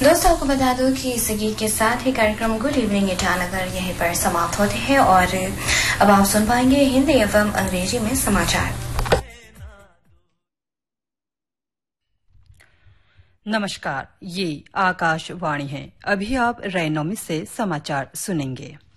दोस्तों, आपको बता दूं कि इस गीत के साथ ही कार्यक्रम गुड इवनिंग ईटानगर यहीं पर समाप्त होते हैं और अब आप सुन पाएंगे हिंदी एवं अंग्रेजी में समाचार। नमस्कार, ये आकाशवाणी है। अभी आप रैनोमी से समाचार सुनेंगे।